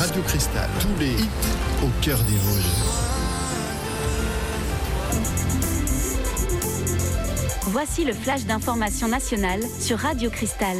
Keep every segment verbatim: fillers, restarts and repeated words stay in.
Radio Cristal, tous les hits au cœur des Vosges. Voici le flash d'information nationale sur Radio Cristal.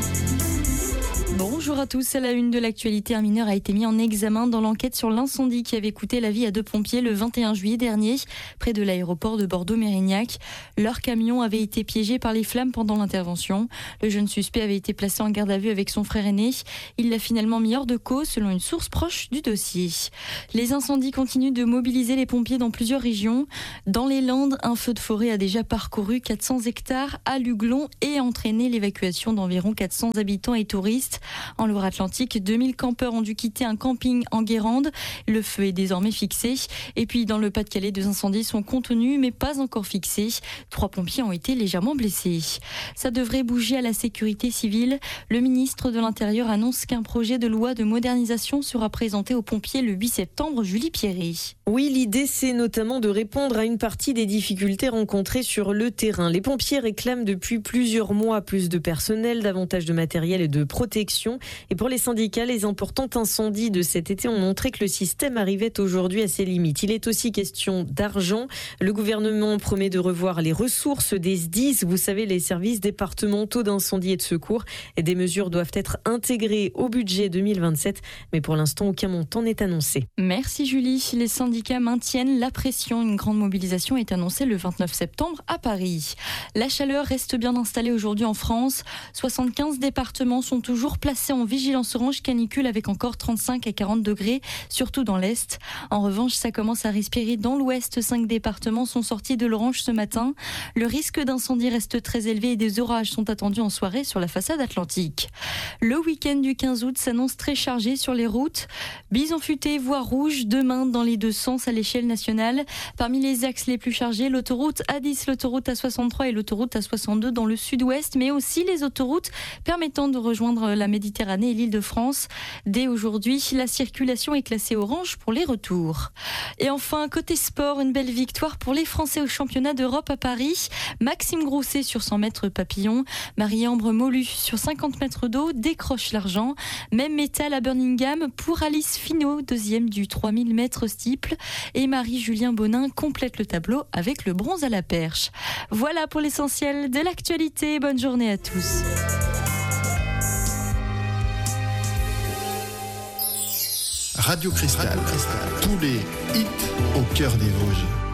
Bonjour à tous, à la une de l'actualité, un mineur a été mis en examen dans l'enquête sur l'incendie qui avait coûté la vie à deux pompiers le vingt et un juillet dernier, près de l'aéroport de Bordeaux-Mérignac. Leur camion avait été piégé par les flammes pendant l'intervention. Le jeune suspect avait été placé en garde à vue avec son frère aîné. Il l'a finalement mis hors de cause selon une source proche du dossier. Les incendies continuent de mobiliser les pompiers dans plusieurs régions. Dans les Landes, un feu de forêt a déjà parcouru quatre cents hectares à Luglon et entraîné l'évacuation d'environ quatre cents habitants et touristes. En Loire-Atlantique, deux mille campeurs ont dû quitter un camping en Guérande. Le feu est désormais fixé. Et puis dans le Pas-de-Calais, deux incendies sont contenus mais pas encore fixés. Trois pompiers ont été légèrement blessés. Ça devrait bouger à la sécurité civile. Le ministre de l'Intérieur annonce qu'un projet de loi de modernisation sera présenté aux pompiers le huit septembre. Julie Pierry. Oui, l'idée c'est notamment de répondre à une partie des difficultés rencontrées sur le terrain. Les pompiers réclament depuis plusieurs mois plus de personnel, davantage de matériel et de protection. Et pour les syndicats, les importants incendies de cet été ont montré que le système arrivait aujourd'hui à ses limites. Il est aussi question d'argent. Le gouvernement promet de revoir les ressources des S D I S, vous savez, les services départementaux d'incendie et de secours. Et des mesures doivent être intégrées au budget deux mille vingt-sept, mais pour l'instant, aucun montant n'est annoncé. Merci Julie. Les syndicats maintiennent la pression. Une grande mobilisation est annoncée le vingt-neuf septembre à Paris. La chaleur reste bien installée aujourd'hui en France. soixante-quinze départements sont toujours placés en vigilance orange canicule avec encore trente-cinq à quarante degrés, surtout dans l'Est. En revanche, ça commence à respirer dans l'Ouest. Cinq départements sont sortis de l'orange ce matin. Le risque d'incendie reste très élevé et des orages sont attendus en soirée sur la façade atlantique. Le week-end du quinze août s'annonce très chargé sur les routes. Bison futé, voie rouge, demain dans les deux sens à l'échelle nationale. Parmi les axes les plus chargés, l'autoroute A dix, l'autoroute A soixante-trois et l'autoroute A soixante-deux dans le sud-ouest, mais aussi les autoroutes permettant de rejoindre la Méditerranée et l'Île-de-France. Dès aujourd'hui, la circulation est classée orange pour les retours. Et enfin, côté sport, une belle victoire pour les Français au championnat d'Europe à Paris. Maxime Grousset sur cent mètres papillon. Marie-Ambre Molu sur cinquante mètres d'eau décroche l'argent. Même métal à Birmingham pour Alice Finot, deuxième du trois mille mètres steeple. Et Marie-Julien Bonin complète le tableau avec le bronze à la perche. Voilà pour l'essentiel de l'actualité. Bonne journée à tous. Radio Cristal, tous les hits au cœur des Vosges.